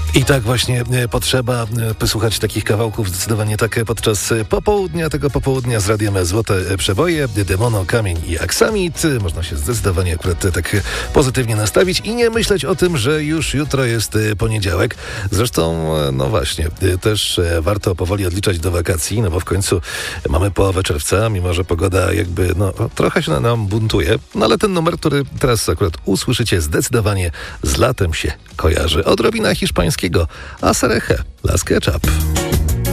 I tak właśnie potrzeba posłuchać takich kawałków zdecydowanie tak podczas popołudnia, tego popołudnia z Radiem Złote Przeboje, Demono, Kamień i Aksamit. Można się zdecydowanie akurat tak pozytywnie nastawić i nie myśleć o tym, że już jutro jest poniedziałek. Zresztą, no właśnie, też warto powoli odliczać do wakacji, no bo w końcu mamy połowę czerwca, mimo że pogoda jakby, no trochę się nam buntuje, no ale ten numer, który teraz akurat usłyszycie, zdecydowanie z latem się kojarzy. Odrobina hiszpańskiego, a Sereje, Las Ketchup.